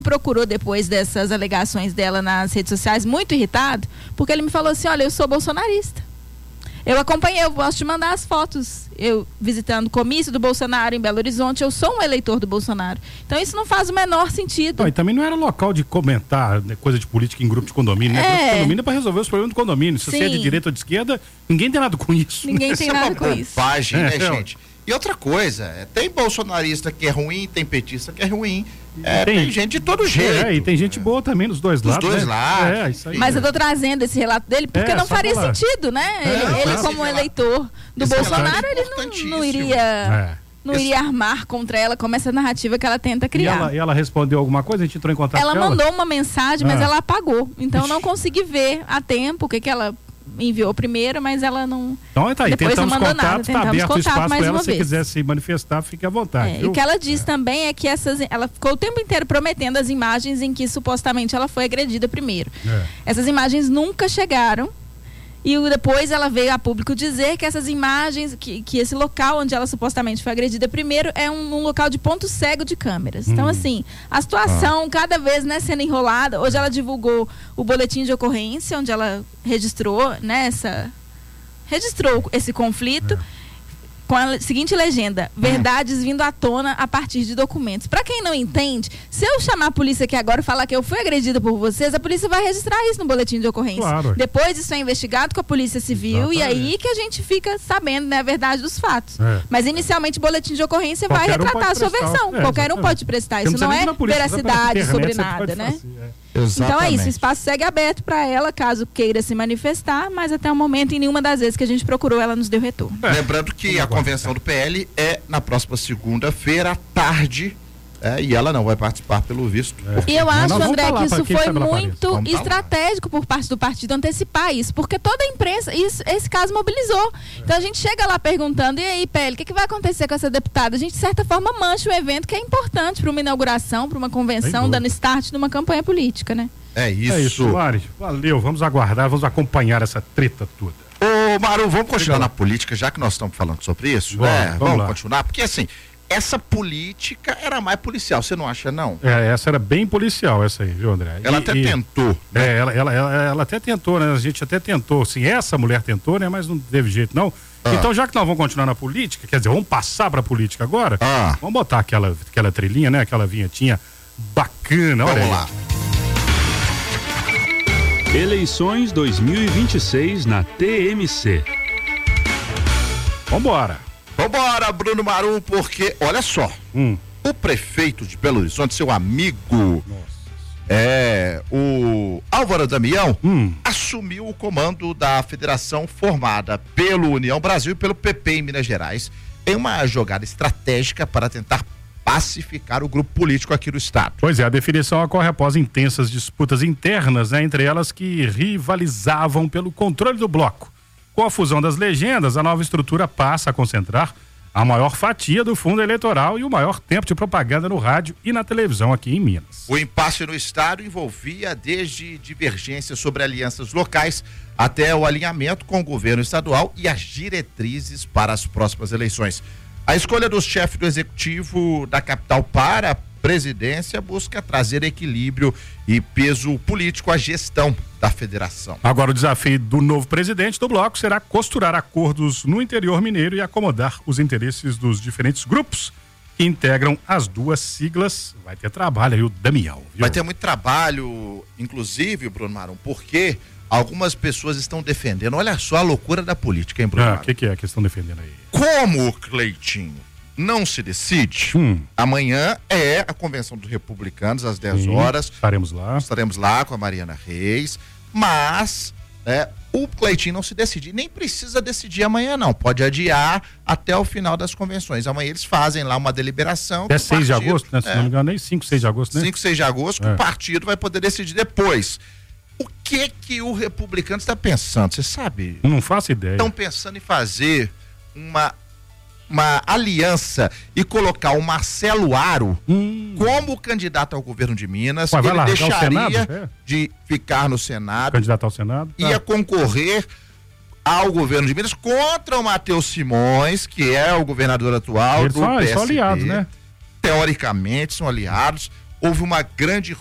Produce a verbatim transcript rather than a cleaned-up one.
procurou depois dessas alegações dela nas redes sociais, muito irritado, porque ele me falou assim, olha, eu sou bolsonarista. Eu acompanhei, eu posso te mandar as fotos, eu visitando o comício do Bolsonaro em Belo Horizonte, eu sou um eleitor do Bolsonaro. Então isso não faz o menor sentido. Não, e também não era local de comentar, né, coisa de política em grupo de condomínio, né? É. Grupo de condomínio é para resolver os problemas do condomínio. Se Sim. você é de direita ou de esquerda, ninguém tem nada com isso. Ninguém tem Isso nada é uma com isso. bobagem, né, É, gente? E outra coisa, é, tem bolsonarista que é ruim, tem petista que é ruim, é, tem, Tem- gente de todo jeito. É, e tem gente boa também nos dois Dos lados. dois né? lados. É, isso aí. Mas eu tô trazendo esse relato dele porque É, não só faria falar. sentido, né? É, ele, não, ele esse como relato- eleitor do esse Bolsonaro, relato é ele não, não importantíssimo. iria, É. não Esse- iria armar contra ela como essa narrativa que ela tenta E criar. ela, e ela respondeu alguma coisa? A gente entrou em contato Ela com ela? mandou uma mensagem, mas Ah. ela apagou. Então eu não Ixi. consegui ver a tempo o que, que ela enviou primeiro, mas ela não. Então tá aí, Depois não tentamos mandou contato, nada, está tentamos aberto o contato espaço mais para ela, uma se vez. quiser se manifestar, fique à vontade. É, e viu? o que ela diz também é que essas. Ela ficou o tempo inteiro prometendo as imagens em que supostamente ela foi agredida primeiro. É. Essas imagens nunca chegaram. E o- depois ela veio a público dizer que essas imagens, que, que esse local onde ela supostamente foi agredida primeiro é um, um local de ponto cego de câmeras. Então, assim, a situação cada vez, né, sendo enrolada. Hoje ela divulgou o boletim de ocorrência, onde ela registrou, né, essa, registrou esse conflito. Com a seguinte legenda: verdades vindo à tona a partir de documentos. Pra quem não entende, se eu chamar a polícia aqui agora e falar que eu fui agredida por vocês, a polícia vai registrar isso no boletim de ocorrência. Claro. Depois isso é investigado com a polícia civil. E Exatamente. aí que a gente fica sabendo, né, a verdade dos fatos. É. Mas inicialmente o boletim de ocorrência vai Qualquer um retratar pode a sua prestar. versão. É, Qualquer um exatamente. pode prestar. Você Isso precisa não nem ir é na polícia, só pela veracidade internet sobre você nada, pode né? fazer, é. Então é isso, o espaço segue aberto para ela, caso queira se manifestar, mas até o momento, em nenhuma das vezes que a gente procurou, ela nos deu retorno. É. Lembrando que Vamos a aguardar. convenção do P L é na próxima segunda-feira à tarde, é, e ela não vai participar pelo visto. E eu Mas acho, nós vamos André, falar que pra isso quem foi sabe ela aparece. muito Vamos falar. estratégico por parte do partido antecipar isso, porque toda a imprensa, isso, esse caso mobilizou. Então a gente chega lá perguntando, e aí, P L, o que, que vai acontecer com essa deputada? A gente, de certa forma, mancha o evento que é importante para uma inauguração, para uma Sem convenção, dúvida. dando start numa campanha política, né? É isso. É isso, Mari. Valeu, vamos aguardar, vamos acompanhar essa treta toda. Ô, Maru, vamos continuar Legal. na política, já que nós estamos falando sobre isso, Vamos, né? vamos Vamos lá. continuar, porque assim, essa política era mais policial, você não acha, não? É, essa era bem policial, essa aí, viu, André? Ela E- até e- tentou, né? É, ela, ela, ela, ela até tentou, né? A gente até tentou, sim, essa mulher tentou, né? Mas não teve jeito, não. Ah. Então, já que nós vamos continuar na política, quer dizer, vamos passar pra política agora, Ah. vamos botar aquela, aquela trilhinha, né? Aquela vinhetinha bacana, olha Vamos aí. lá. Eleições dois mil e vinte e seis na T M C. Vambora. Vambora, Bruno Maru, porque, olha só, Hum. o prefeito de Belo Horizonte, seu amigo, é, o Álvaro Damião, Hum. assumiu o comando da federação formada pelo União Brasil e pelo P P em Minas Gerais, em uma jogada estratégica para tentar pacificar o grupo político aqui no estado. Pois é, a definição ocorre após intensas disputas internas, né, entre elas que rivalizavam pelo controle do bloco. Com a fusão das legendas, a nova estrutura passa a concentrar a maior fatia do fundo eleitoral e o maior tempo de propaganda no rádio e na televisão aqui em Minas. O impasse no estado envolvia desde divergências sobre alianças locais até o alinhamento com o governo estadual e as diretrizes para as próximas eleições. A escolha do chefe do executivo da capital para a presidência busca trazer equilíbrio e peso político à gestão da federação. Agora o desafio do novo presidente do bloco será costurar acordos no interior mineiro e acomodar os interesses dos diferentes grupos que integram as duas siglas. Vai ter trabalho aí o Damião, viu? Vai ter muito trabalho, inclusive, Bruno Marum, porque algumas pessoas estão defendendo, olha só a loucura da política, hein, Bruno Ah, o Marum? que, que é que estão defendendo aí? Como o Cleitinho não se decide, Hum. amanhã é a convenção dos republicanos às dez Sim, horas. estaremos lá. Estaremos lá com a Mariana Reis, mas é, o Cleitinho não se decide. Nem precisa decidir amanhã, não. Pode adiar até o final das convenções. Amanhã eles fazem lá uma deliberação. Até que o seis de partido- agosto, né? Se é, não me engano, nem cinco, seis de agosto, né? cinco, seis de agosto, que É. o partido vai poder decidir depois. O que que o republicano está pensando? Você sabe? Não faço ideia. Estão pensando em fazer uma, uma aliança e colocar o Marcelo Aro Hum. como candidato ao governo de Minas. Ué, vai Ele largar o deixaria Senado? É. de ficar no Senado, Candidato ao Senado. Tá. ia concorrer ao governo de Minas contra o Matheus Simões, que é o governador atual Eles do são, P S D. eles são aliados, né? Teoricamente são aliados. houve uma grande